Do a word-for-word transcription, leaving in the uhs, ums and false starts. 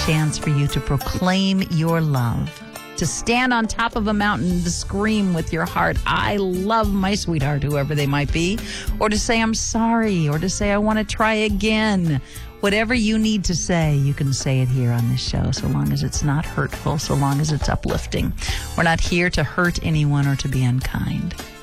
chance for you to proclaim your love, to stand on top of a mountain, to scream with your heart, I love my sweetheart, whoever they might be, or to say I'm sorry, or to say I want to try again. Whatever you need to say, you can say it here on this show, so long as it's not hurtful, so long as it's uplifting. We're not here to hurt anyone or to be unkind.